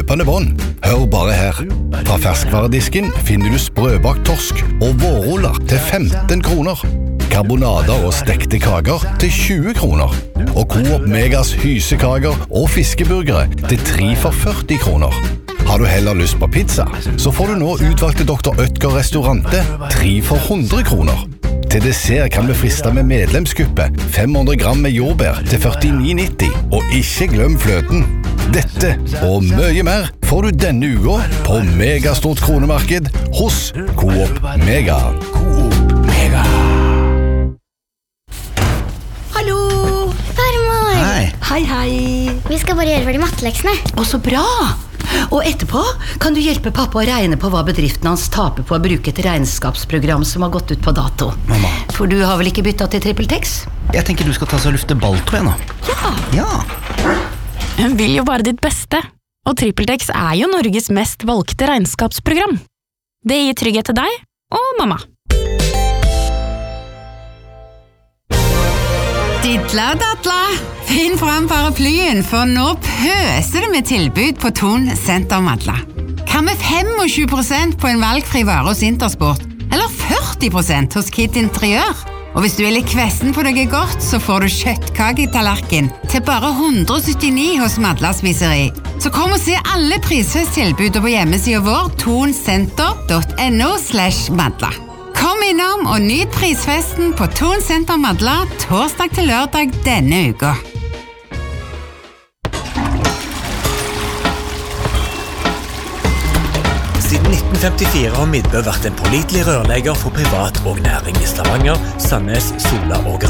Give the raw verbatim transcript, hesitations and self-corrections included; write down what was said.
løpende bånd. Hør bare her. Fra ferskvaredisken finner du sprøbakt torsk og vårruller til femten kroner. Karbonader og stekte kaker til tjue kroner. Og Coop Megas hysekaker og fiskeburgere til tre for førti kroner. Har du heller lyst på pizza, så får du nå utvalgte doktor Oetker restaurante tre for hundre kroner. Til dessert kan vi friste med medlemskuppe fem hundre gram med jordbær til førtini nitti. Og ikke glem fløten. Dette og mye mer får du denne uka på Megastort kronemarked hos Coop Mega. Coop Mega. Hallo! Farmor! Hei! Hei, hei! Vi skal bare gjøre ferdig matteleksene. Å, så bra! Og etterpå kan du hjelpe pappa å regne på hva bedriften hans taper på å bruke et regnskapsprogram som har gått ut på dato. Mamma. For du har vel ikke byttet til TrippelTex? Jeg tenker du skal ta så lufte balltå igjen nå. Ja! Ja. Hun vil jo bare ditt beste. Og TrippelTex er jo Norges mest valgte regnskapsprogram. Det gir trygghet til deg og mamma. Didla dadla, finn fram paraplyen, for nå pøser det med tilbud på Thon Senter Madla. Hva med tjuefem prosent på en valgfri vare hos Intersport, eller førti prosent hos Kid Interiør? Og hvis du er litt kvessen på noe godt, så får du kjøttkake i tallerken til bare hundre og syttini hos Madla Spiseri. Så kom og se alle prisfesttilbud på hjemmesiden vår thonsenter punktum no slash madla. Kom innom og nyt prisfesten på Thon Senter Madla torsdag til lørdag denne uka. Siden nitten femtifire har Midtbø vært en pålitelig rørlegger for privat og næring i Stavanger, Sandnes, Sola og Gran.